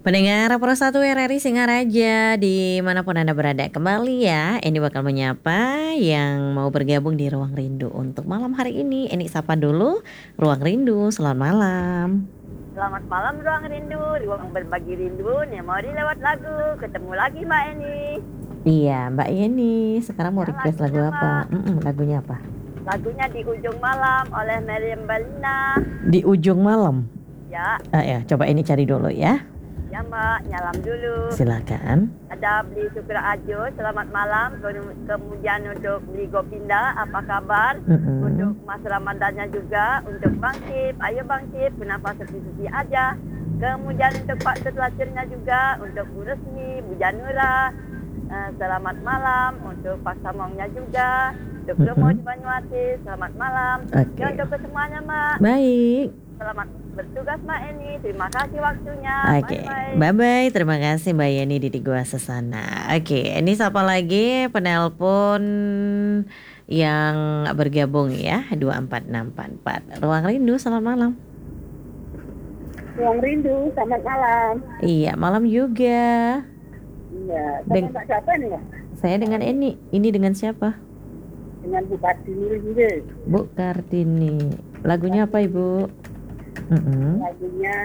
Pendengar Pro 1 RRI Singaraja dimanapun Anda berada, kembali ya Eni bakal menyapa yang mau bergabung di Ruang Rindu untuk malam hari ini. Eni sapa dulu Ruang Rindu, selamat malam. Selamat malam Ruang Rindu, ruang berbagi rindu, memori lewat lagu. Ketemu lagi Mbak Eni. Iya Mbak Yeni, sekarang mau Ya, request lagu lagunya, apa? Lagunya apa? Lagunya Di Ujung Malam oleh Meriam Bellina. Di Ujung Malam. Ya, Ya, coba Eni cari dulu ya. ya Mbak, nyalam dulu. Silakan. Ada Beli Sukra Ajo, selamat malam. Kemudian untuk Beli Gopinda, apa kabar? Untuk Mas Ramadannya juga, untuk Bang Cip, ayo Bang Cip, kenapa sepi-sepi aja? Kemudian untuk Pak Setelacurnya juga, untuk Bu Resmi, Bu Janura, selamat malam. Untuk Pak Samongnya juga, untuk Romo di Banyuwangi, selamat malam. Oke. Ya, untuk semuanya Mbak. Baik. Selamat bertugas Mbak Eni, terima kasih waktunya. Oke, Bye-bye. bye-bye. Terima kasih Mbak Yeni di Gua Sesana. Oke, ini siapa lagi penelpon yang bergabung ya, 24644. Ruang Rindu, selamat malam. Ruang Rindu, selamat malam. Iya, malam juga. Iya, sama Mbak siapa nih ya? Saya dengan Eni. Ini dengan siapa? Dengan Bu Kartini juga. Bu Kartini. Lagunya apa Ibu? Lagunya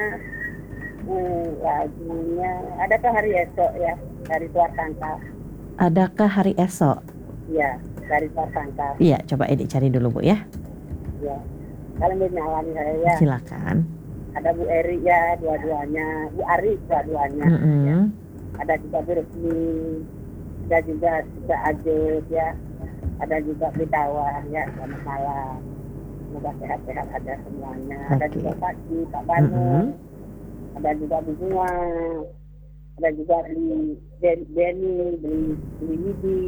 adakah hari esok ya, dari Tuar Tangka. Adakah hari esok? Iya, dari Tuar Tangka. Iya, coba Edi cari dulu Bu ya. Iya, kalian menyalani saya ya. Silakan. Ada Bu Eri ya, dua-duanya. Bu Ari dua-duanya. Ya. Ada juga Bu Resmi. Ada juga Ajut ya. Ada juga Bidawar ya, selamat malam. Semoga sehat-sehat ada semuanya. Ada juga Pak Ci, Pak Banu. Ada juga Bu Bunga. Ada juga beli Benny, beli Widi.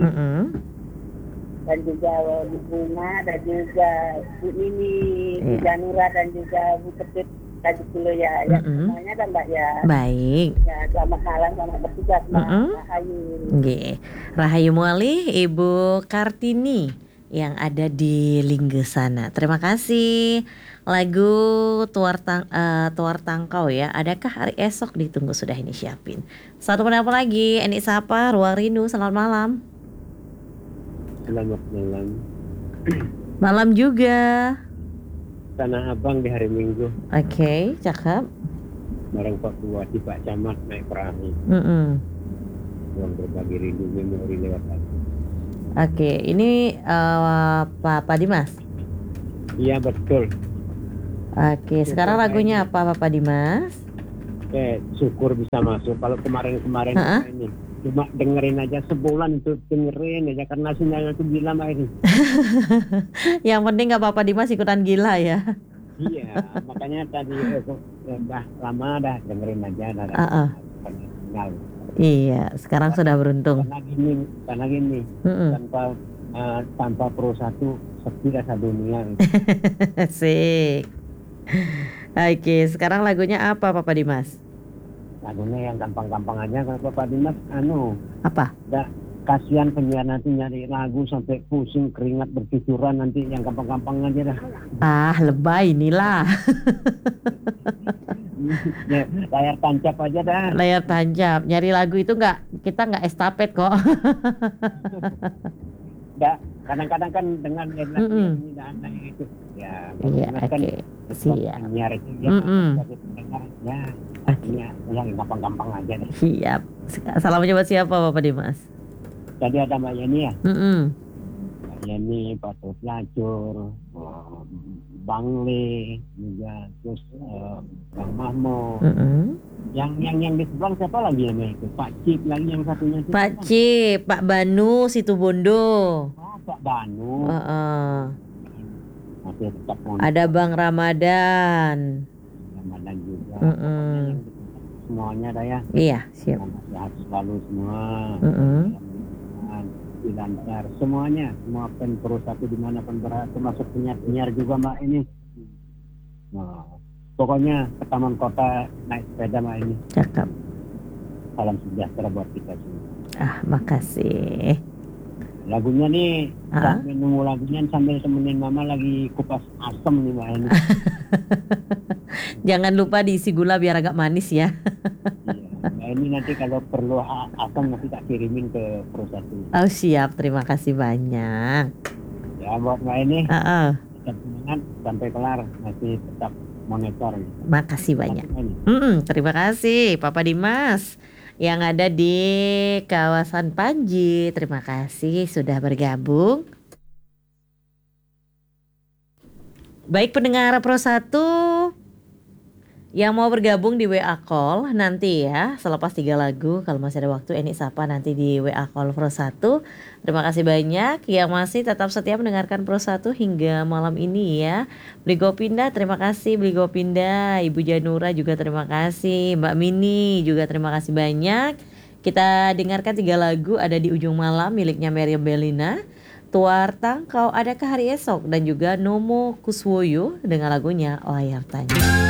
Dan juga Bu Bunga, dan juga Bu Nini, Bu Janura, dan juga Bu Ketut. Tadi dulu ya, semuanya kan Mbak ya. Baik. Ya, selamat malam, selamat bertugas Mbak. Rahayu. Rahayu Muali, Ibu Kartini yang ada di Lingge sana. Terima kasih. Lagu Tuar Tangkau ya. Adakah hari esok ditunggu sudah ini siapin. Satu penelpon lagi, Eni Sapa, Ruang Rindu. Selamat malam. Selamat malam. Malam juga. Tanah Abang di hari Minggu. Oke, cakep. Bareng Pak Bupati, Pak Camat naik perahu. Ruang berbagi rindu, memori lewat lagu. Oke, ini Pak Dimas. Iya betul. Oke, sekarang lagunya apa Pak Dimas? Oke, syukur bisa masuk. Kalau kemarin ini cuma dengerin aja sebulan itu, dengerin aja karena sinyalnya itu gila Mbak ini. Yang penting nggak apa-apa Dimas ikutan gila ya. Iya, makanya tadi udah lama dah dengerin aja sinyal. Iya, sekarang sudah beruntung. Karena gini, tanpa Pro 1 sepi rasa dunia. Asik. Oke, sekarang lagunya apa Papa Dimas? Lagunya yang gampang-gampang aja kalau Bapak Dimas apa? Kasihan penyiar nanti nyari lagu sampai pusing keringat bercucuran, nanti yang gampang-gampang aja dah. Lebay inilah. Ya, layar tancap aja dah. Layar tancap. Nyari lagu itu kita nggak estafet kok. Kadang-kadang kan dengan ini dan itu. Ya, oke. Siap. Penyiar itu yang gampang-gampang aja deh. Siap. Salamnya buat siapa Bapak Dimas? Tadi ada Mbak Yeni ya? Mbak Yeni, Pak Setelacur, Bang Le, juga terus Bang Mahmud. Yang di sebelah siapa lagi namanya itu? Pak Cip lagi yang satunya itu. Pak Cip, Pak Banu Situbondo. Pak Banu. Masih tetap ada Bang Ramadan. Ramadan juga. Semuanya dah ya. Iya, siap. Sehat selalu semua. Lancar semuanya, semua Pro 1 dimanapun berada, termasuk penyiar juga Mbak ini. Nah, pokoknya ke Taman Kota naik sepeda Mbak ini. Cakep. Salam sejahtera buat kita semua. Makasih. Lagunya nih, sambil nunggu lagunya sambil temenin Mama lagi kupas asam nih Mbak ini. Jangan lupa diisi gula biar agak manis ya. Iya. Nah, ini nanti kalau perlu akan nanti tak kirimin ke Pro 1. Oh siap, terima kasih banyak. Ya buat Mbak ini Heeh. tetap semangat sampai kelar, masih tetap monitor. Makasih banyak. Terima kasih. Terima kasih Papa Dimas yang ada di kawasan Panji. Terima kasih sudah bergabung. Baik pendengar Pro 1 yang mau bergabung di WA Call nanti ya, selepas 3 lagu kalau masih ada waktu Eni Sapa nanti di WA Call Pro 1. Terima kasih banyak yang masih tetap setia mendengarkan Pro 1 hingga malam ini ya. Beli Gopinda terima kasih, Beli Gopinda, Ibu Janura juga terima kasih, Mbak Mini juga terima kasih banyak. Kita dengarkan 3 lagu ada di ujung malam miliknya Meriam Belina, Tuartang Kau Adakah Hari Esok dan juga Nomo Kuswoyo dengan lagunya Layar Tanya.